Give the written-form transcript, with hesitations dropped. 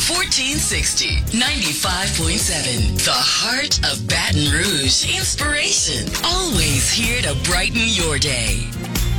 1460 95.7. The heart of Baton Rouge. Inspiration. Always here to brighten your day.